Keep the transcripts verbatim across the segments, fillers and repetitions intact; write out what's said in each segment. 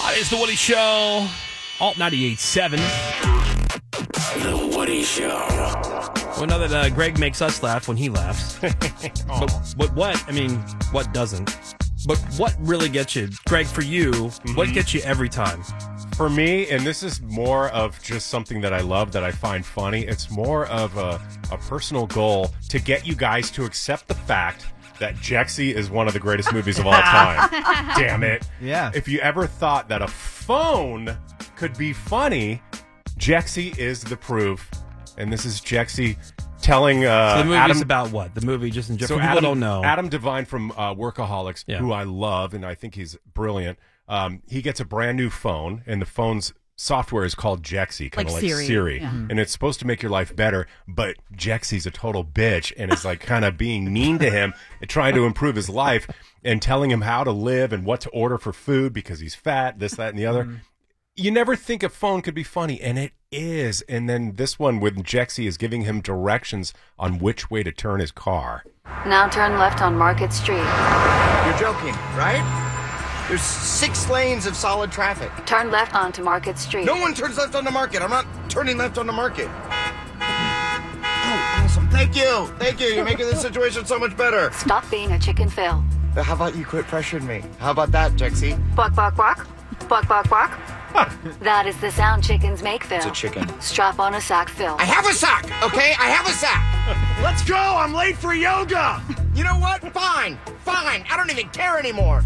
It's The Woody Show. Alt ninety-eight point seven. The Woody Show. Well, know that uh, Greg makes us laugh when he laughs. but, but what, I mean, what doesn't? But what really gets you? Greg, for you, mm-hmm. what gets you every time? For me, and this is more of just something that I love, that I find funny, it's more of a, a personal goal to get you guys to accept the fact that Jexy is one of the greatest movies of all time. Damn it. Yeah. If you ever thought that a phone could be funny, Jexy is the proof. And this is Jexy telling uh, so the movie's Adam, about what? The movie, just in general, so people Adam, don't know. Adam Devine from uh, Workaholics, yeah. who I love, and I think he's brilliant. Um, he gets a brand new phone, and the phone's software is called Jexy, kind of like, like Siri, Siri. Yeah. And it's supposed to make your life better, but Jexy's a total bitch and is like kind of being mean to him and trying to improve his life and telling him how to live and what to order for food because he's fat, this, that, and the other. Mm. You never think a phone could be funny, and it is. And then this one with Jexy is giving him directions on which way to turn his car. Now turn left on Market Street. You're joking, right? There's six lanes of solid traffic. Turn left onto Market Street. No one turns left onto Market. I'm not turning left onto Market. Oh, awesome. Thank you. Thank you. You're making this situation so much better. Stop being a chicken, Phil. How about you quit pressuring me? How about that, Jexy? Bark, bark, bark. Bark, bark, bark. That is the sound chickens make, Phil. It's a chicken. Strap on a sack, Phil. I have a sack, okay? I have a sack. Let's go. I'm late for yoga. You know what? Fine. Fine. I don't even care anymore.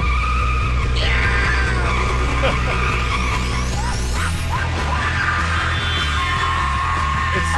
It's so,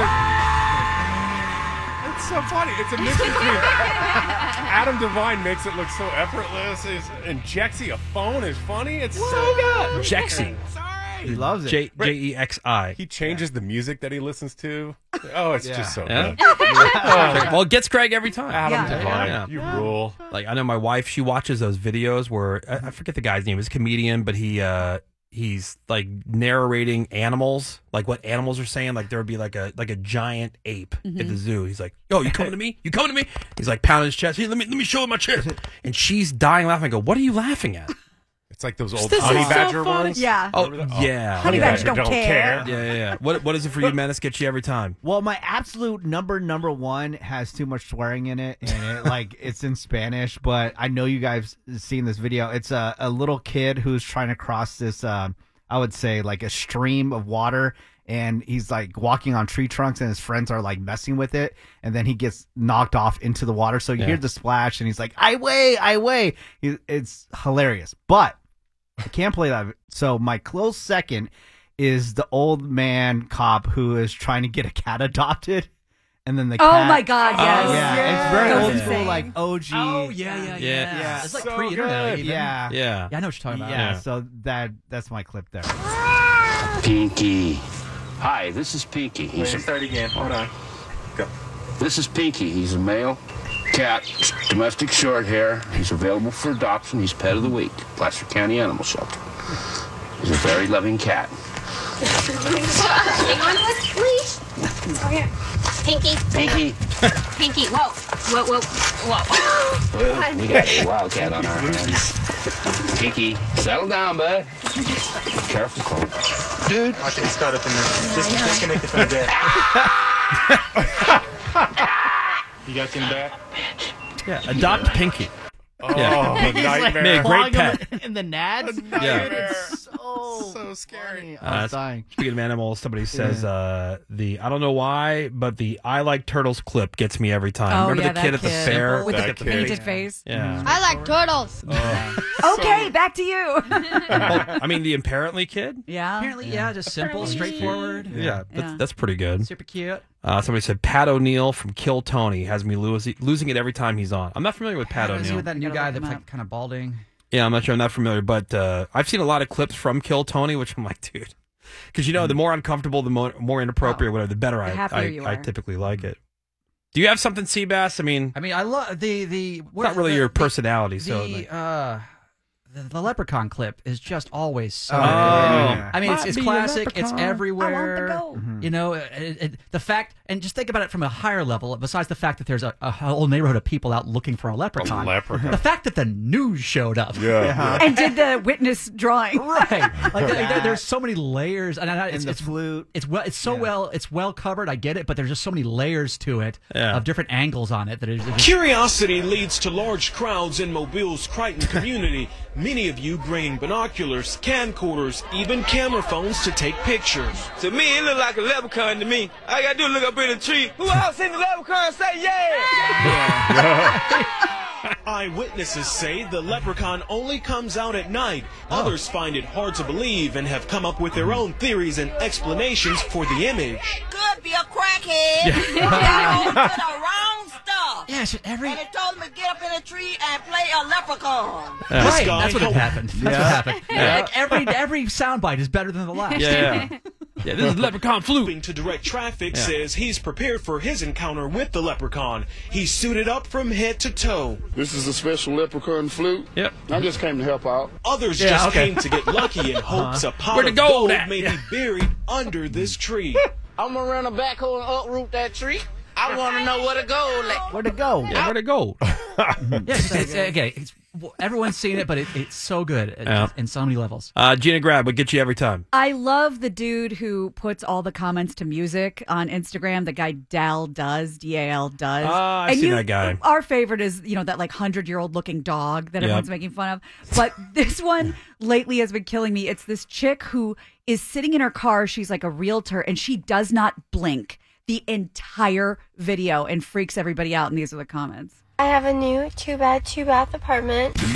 it's so funny. It's a mix between Adam Devine makes it look so effortless, it's, and Jexy, a phone is funny. It's so good. Jexy. Sorry. He loves it. J J E X I. He changes yeah. the music that he listens to. Oh, it's yeah. just so yeah. good. Oh. Well, it gets Greg every time. Adam Yeah. Devine, Yeah. you rule. Like, I know my wife, she watches those videos where, I, I forget the guy's name, he's a comedian, but he, uh, he's like narrating animals, like what animals are saying. Like there would be like a like a giant ape mm-hmm. at the zoo. He's like, "Yo, you coming to me? You coming to me?" He's like pounding his chest. Hey, let me let me show him my chest. And she's dying laughing. I go, "What are you laughing at?" It's like those old This honey is so badger funny. ones. Yeah. Oh, oh yeah. Honey yeah. badger don't, don't care. care. Yeah, yeah, yeah. What what is it for you, Menace? Get you every time. Well, my absolute number number one has too much swearing in it, and it like it's in Spanish. But I know you guys seen this video. It's a a little kid who's trying to cross this. Uh, I would say like a stream of water, and he's like walking on tree trunks, and his friends are like messing with it, and then he gets knocked off into the water. So you Yeah. hear the splash, and he's like, "I weigh, I weigh." He, it's hilarious, but I can't play that. So my close second is the old man cop who is trying to get a cat adopted, and then the Oh cat, my God! Yes. yeah, Yeah. it's very Goes old insane. school, like O G. Oh yeah, yeah, yeah. Yeah. Yeah. It's like So pre-internet. good. Even. yeah, Yeah. Yeah, I know what you're talking about. yeah. Yeah. So that that's my clip there. Pinky. Hi, this is Pinky. He's a, start again. Hold on. Go. this is Pinky. He's a male cat, domestic short hair. He's available for adoption. He's pet of the week, Placer County Animal Shelter. He's a very loving cat. Hang on to us, please. Oh, here. Pinky. Pinky. Pinky. Whoa. Whoa, whoa, whoa. Well, we got a wildcat on our hands. Pinky, settle down, bud. Be careful, Cole. Dude. Watch it. It's caught up in there. Just disconnect it from the bed. You got him back? Yeah. Adopt Pinky. Oh, Yeah. the nightmare. Made a great Clawing pet. him in the nads. Yeah. It's so So scary. funny. Uh, I was dying. Speaking of animals, somebody says uh, the I don't know why, but the I like turtles clip gets me every time. Oh, Remember yeah, the kid that at the kid. fair with That the kid. painted face. Yeah. I like turtles. Okay, back to you. Well, I mean, the apparently kid. yeah. Apparently, yeah, just simple, straightforward, Yeah, that's, Yeah. that's pretty good. super cute. Uh, somebody said Pat O'Neill from Kill Tony has me losing losing it every time he's on. I'm not familiar with Pat Is he O'Neill. with that new gotta guy look him that's up. like kind of balding? Yeah, I'm not sure. I'm not familiar, but uh, I've seen a lot of clips from Kill Tony, which I'm like, dude, because you know, the more uncomfortable, the more, more inappropriate, Oh, whatever, the better the I happier I, you I are. typically like it. Do you have something, Seabass? I mean, I mean, I love the the. it's not really the, your the- personality, so The like, uh, the, the Leprechaun clip is just always so Oh. good. Yeah. I mean, it's, Might it's be a classic. It's leprechaun. everywhere. I want the goat. You know, it, it, the fact, and just think about it from a higher level, besides the fact that there's a, a whole neighborhood of people out looking for a leprechaun. A leprechaun. The fact that the news showed up. Yeah. yeah. And did the witness drawing. Right. Like, there- there- there's so many layers. And I- it's, And the it's, flute. It's well. It's so Yeah. well. It's well covered. I get it, but there's just so many layers to it Yeah. of different angles on it that it's just, Curiosity leads to large crowds in Mobile's Crichton community. Many of you bringing binoculars, camcorders, even camera phones to take pictures. To me, it look like a leprechaun to me. All I gotta do is look up in the tree. Who else seen the leprechaun? Say yeah! Eyewitnesses say the leprechaun only comes out at night. Others find it hard to believe and have come up with their own theories and explanations for the image. Could be a crackhead. Yeah. Got on to the wrong stuff. yeah, it's just every. And it told him to get up in a tree and play a leprechaun. Yeah. This Right, guy that's what helped- happened. That's Yeah. what happened. Yeah. Like every every soundbite is better than the last. Yeah, yeah. Yeah, this is leprechaun flute. Helping to direct traffic Yeah. says he's prepared for his encounter with the leprechaun. He's suited up from head to toe. This is a special leprechaun flute. Yep. I just came to help out. Others Yeah, just okay. came to get lucky in hopes a pot Where the of gold gold at? may be buried under this tree. I'm gonna run a backhoe and uproot that tree. I want to know where to go. Like, Where'd it go? Yeah, where'd it go? Yeah, it's, it's, okay. It's, everyone's seen it, but it, it's so good in, Yeah. in so many levels. Uh, Gina Grab would get you every time. I love the dude who puts all the comments to music on Instagram. The guy Dal does, D A L does. Ah, I've And seen you- that guy. Our favorite is, you know, that like hundred year old looking dog that Yep. everyone's making fun of. But this one lately has been killing me. It's this chick who is sitting in her car. She's like a realtor and she does not blink the entire video and freaks everybody out. And these are the comments. I have a new two bed, two bath apartment.